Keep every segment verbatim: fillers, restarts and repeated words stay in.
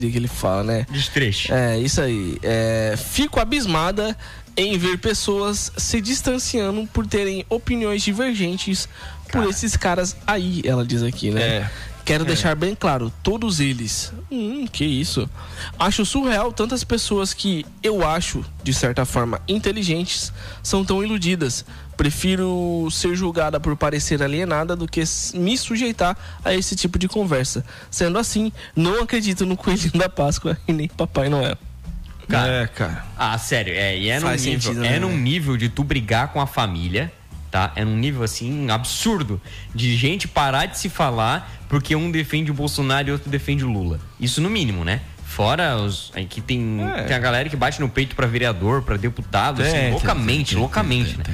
que ele fala, né? Destrecho. É, isso aí. É, fico abismada em ver pessoas se distanciando por terem opiniões divergentes Cara. por esses caras aí, ela diz aqui, né? É. Quero é. deixar bem claro, todos eles. Hum, que isso. Acho surreal tantas pessoas que eu acho, de certa forma, inteligentes, são tão iludidas. Prefiro ser julgada por parecer alienada do que me sujeitar a esse tipo de conversa. Sendo assim, não acredito no coelhinho da Páscoa e nem Papai Noel. Cara, é, cara. Ah, sério, é, e é num Faz nível, sentido, é né? num nível de tu brigar com a família, tá? É num nível assim absurdo de gente parar de se falar porque um defende o Bolsonaro e outro defende o Lula. Isso no mínimo, né? Fora os aí que tem, É. tem a galera que bate no peito pra vereador, pra deputado, Tem, assim, tem, loucamente, tem, tem, loucamente, tem, tem, né?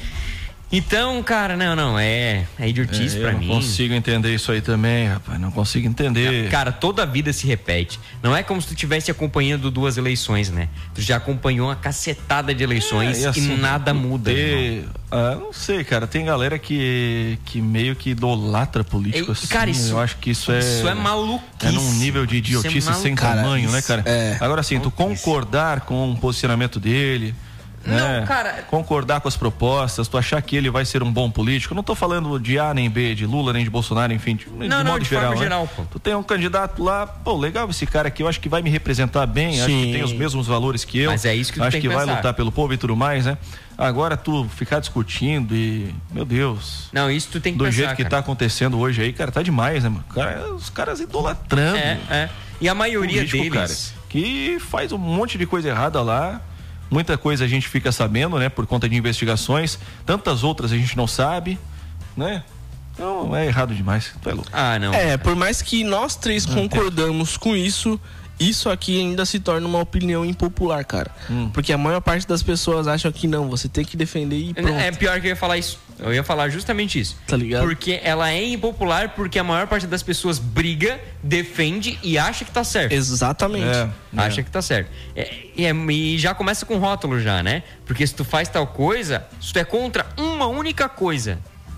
Então, cara, não, não, é, é idiotice É, pra eu não mim. consigo entender isso aí também, rapaz. Não consigo entender. Cara, toda a vida se repete. Não é como se tu estivesse acompanhando duas eleições, né? Tu já acompanhou uma cacetada de eleições É, e, assim, nada muda. ter- ah, não sei, cara. Tem galera que, que meio que idolatra político. E, assim. cara, isso- eu acho que isso é. Isso é maluquice. É num nível de idiotice Isso é sem maluquice. tamanho, né, Cara, cara? é. Agora, assim, tu Maluquice. concordar com o posicionamento dele. Não, né? cara- Concordar com as propostas, tu achar que ele vai ser um bom político. Eu não tô falando de A nem B, de Lula nem de Bolsonaro, enfim, de, de não, modo de geral. forma né? geral, pô. Tu tem um candidato lá, pô, legal esse cara aqui, eu acho que vai me representar bem, acho Sim. que tem os mesmos valores que eu. Mas é isso que tu acho tem que que vai pensar. lutar pelo povo e tudo mais, né? Agora tu ficar discutindo e, meu Deus, Não, isso tu tem que do pensar, jeito que cara. tá acontecendo hoje aí, cara, tá demais, né, mano? Cara, os caras idolatrando. É, é. E a maioria político, deles... cara, que faz um monte de coisa errada lá. Muita coisa a gente fica sabendo, né, por conta de investigações. Tantas outras a gente não sabe, né? Então é errado demais. Tu é louco. Ah, não. É, por mais que nós três concordamos com isso, isso aqui ainda se torna uma opinião impopular, cara. Hum. Porque a maior parte das pessoas acham que não, você tem que defender e pronto. É pior que eu ia falar isso. Eu ia falar justamente isso. Tá ligado? Porque ela é impopular porque a maior parte das pessoas briga, defende e acha que tá certo. Exatamente. É, Acha que tá certo. É, e, é- e já começa com rótulo já, né? Porque se tu faz tal coisa, se tu é contra uma única coisa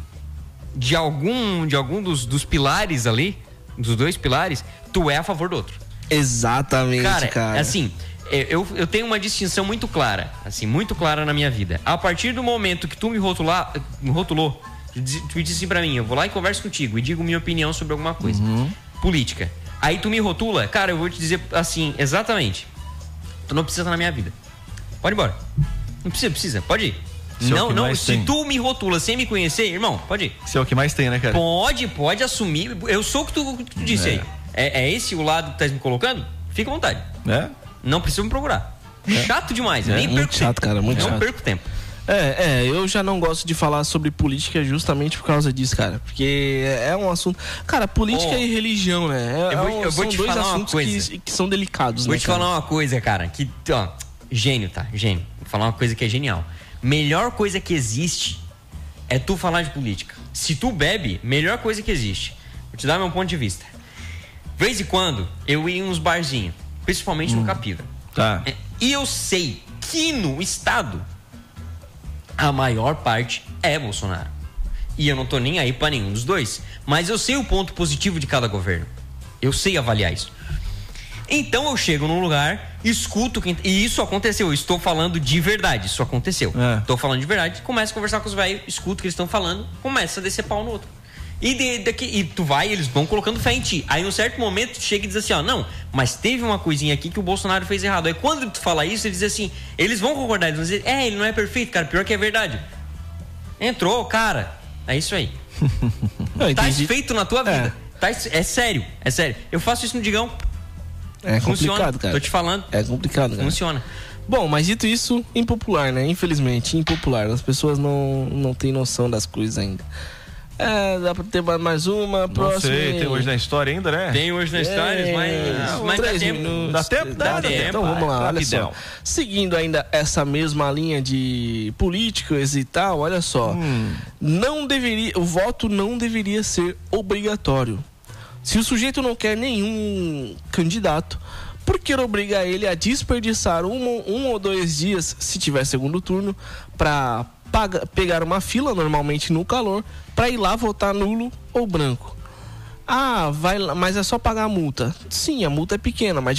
de algum, de algum dos, dos pilares ali, dos dois pilares, tu é a favor do outro. Exatamente, Cara, cara. assim, eu, eu tenho uma distinção muito clara, assim, muito clara na minha vida. A partir do momento que tu me rotular, me rotulou, tu diz- tu disse assim pra mim, eu vou lá e converso contigo e digo minha opinião sobre alguma coisa. Política. Aí tu me rotula, cara, eu vou te dizer assim, exatamente. Tu não precisa estar na minha vida. Pode ir embora. Não precisa, precisa, pode ir. Isso é o não, que não, mais se tem. tu me rotula sem me conhecer, irmão, pode ir. Isso é o que mais tem, né, cara? Pode, pode assumir. Eu sou o que tu, o que tu disse É. aí. É, é esse o lado que tá me colocando? Fica à vontade. É? Não precisa me procurar. Chato demais, eu É, nem muito perco chato, tempo. cara, muito não chato. perco tempo. É, é, eu já não gosto de falar sobre política justamente por causa disso, cara. Porque é um assunto. Cara, política Oh, e religião, né? É, eu vou- é um- eu vou são te dois falar uma assuntos coisa. que, que são delicados, Vou né? te cara? falar uma coisa, cara, que, ó, gênio, tá? Gênio. Vou falar uma coisa que é genial. Melhor coisa que existe é tu falar de política. Se tu bebe, melhor coisa que existe. Vou te dar meu ponto de vista. Vez em quando, eu ia em uns barzinhos, principalmente no Capira. Tá. É, E eu sei que no estado a maior parte é Bolsonaro. E eu não tô nem aí pra nenhum dos dois. Mas eu sei o ponto positivo de cada governo. Eu sei avaliar isso. Então eu chego num lugar, escuto quem... E isso aconteceu, eu estou falando de verdade. Isso aconteceu. É. Estou falando de verdade, começo a conversar com os velhos, escuto o que eles estão falando, começa a descer pau no outro. E, de, daqui, e tu vai, eles vão colocando fé em ti. Aí, num certo momento, tu chega e diz assim, ó, não, mas teve uma coisinha aqui que o Bolsonaro fez errado. Aí, quando tu fala isso, ele diz assim, eles vão concordar, eles vão dizer, é, ele não é perfeito, cara, pior que é verdade. Entrou, cara, é isso aí. Eu Tá entendi. feito na tua vida. Tá, é sério, é sério. Eu faço isso no Digão, É funciona. complicado, cara. Tô te falando, É complicado, cara. funciona. Bom, mas dito isso, impopular, né? Infelizmente, impopular. As pessoas não, não têm noção das coisas ainda. É, dá pra ter mais uma, Não próxima. sei, tem hoje na história ainda, né? Tem hoje na história, mas, mas dá três tempo. minutos. Dá tempo? Dá, Dá dá tempo. tempo. Então vamos lá, olha Rapidão. só. Seguindo ainda essa mesma linha de políticos e tal, olha só. Hum. Não deveria, o voto não deveria ser obrigatório. Se o sujeito não quer nenhum candidato, por que obrigar ele a desperdiçar um, um ou dois dias, se tiver segundo turno, para pegar uma fila, normalmente no calor, para ir lá votar nulo ou branco? Ah, vai lá, mas é só pagar a multa. Sim, a multa é pequena, mas